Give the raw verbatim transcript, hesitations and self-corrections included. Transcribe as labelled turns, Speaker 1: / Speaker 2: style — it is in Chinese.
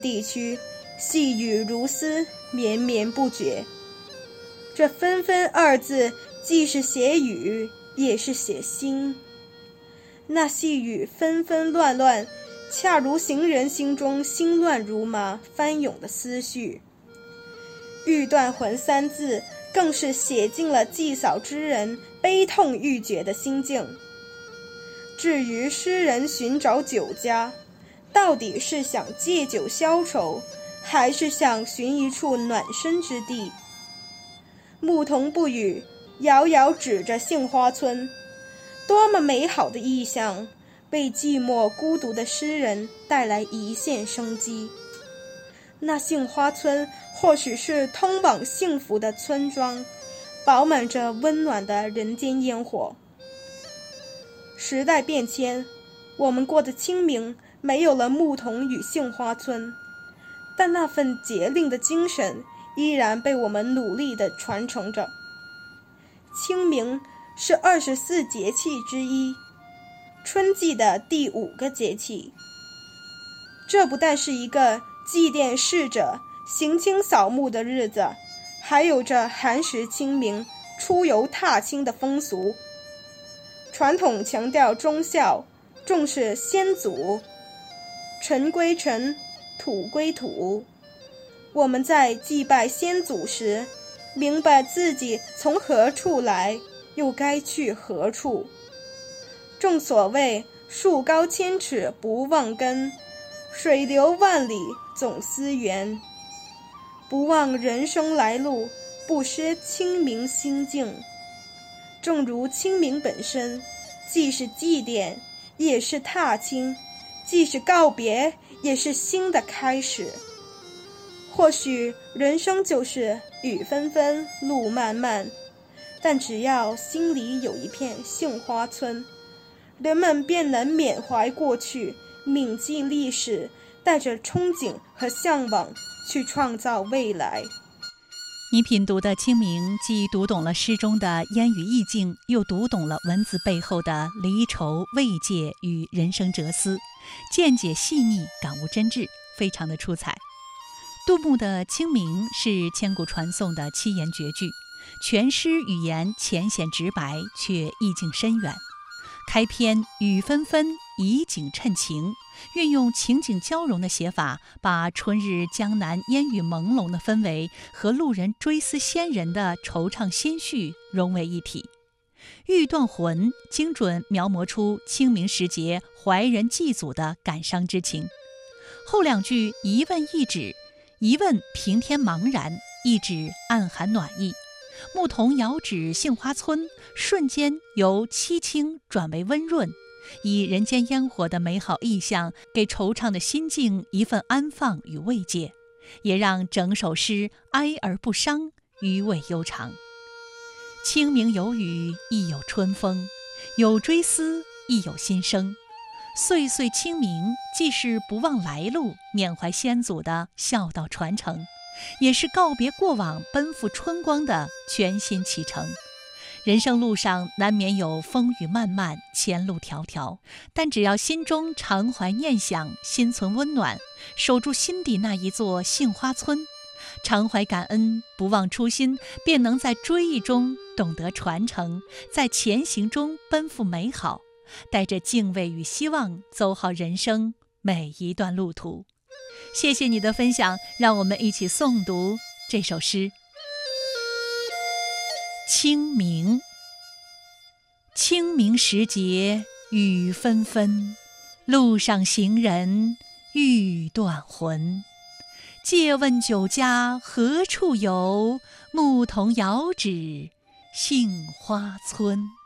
Speaker 1: 地区，细雨如丝，绵绵不绝。这纷纷二字既是写雨，也是写心。那细雨纷纷乱乱，恰如行人心中心乱如麻翻涌的思绪。欲断魂三字更是写尽了祭扫之人悲痛欲绝的心境。至于诗人寻找酒家，到底是想借酒消愁，还是想寻一处暖身之地？牧童不语，遥遥指着杏花村，多么美好的意象，为寂寞孤独的诗人带来一线生机。那杏花村或许是通往幸福的村庄，饱满着温暖的人间烟火。时代变迁，我们过的清明没有了牧童与杏花村，但那份节令的精神依然被我们努力地传承着。清明是二十四节气之一，春季的第五个节气。这不但是一个祭奠逝者、行清扫墓的日子，还有着寒食清明、出游踏青的风俗。传统强调忠孝，重视先祖，尘归尘，土归土。我们在祭拜先祖时，明白自己从何处来，又该去何处。正所谓树高千尺不忘根，水流万里总思源。不忘人生来路，不失清明心境。正如清明本身，既是祭奠，也是踏青，既是告别，也是新的开始。或许人生就是雨纷纷，路漫漫，但只要心里有一片杏花村，人们便能缅怀过去，铭记历史，带着憧憬和向往去创造未来。
Speaker 2: 你品读的清明，既读懂了诗中的烟雨意境，又读懂了文字背后的离愁慰藉与人生哲思，见解细腻，感悟真挚，非常的出彩。杜牧的《清明》是千古传颂的七言绝句，全诗语言浅显直白，却意境深远。开篇雨纷纷，以景衬情，运用情景交融的写法，把春日江南烟雨朦胧的氛围和路人追思先人的惆怅心绪融为一体。欲断魂精准描摹出清明时节怀人祭祖的感伤之情。后两句一问一指，一问平天茫然，一指暗含暖意。牧童遥指杏花村，瞬间由凄清转为温润，以人间烟火的美好意象，给惆怅的心境一份安放与慰藉，也让整首诗哀而不伤，余味悠长。清明有雨，亦有春风，有追思，亦有新生。岁岁清明，既是不忘来路，缅怀先祖的孝道传承，也是告别过往，奔赴春光的全新启程。人生路上难免有风雨漫漫，前路迢迢，但只要心中常怀念想，心存温暖，守住心底那一座杏花村，常怀感恩，不忘初心，便能在追忆中懂得传承，在前行中奔赴美好，带着敬畏与希望，走好人生每一段路途。谢谢你的分享，让我们一起诵读这首诗。清明，清明时节雨纷纷，路上行人欲断魂。借问酒家何处有？牧童遥指杏花村。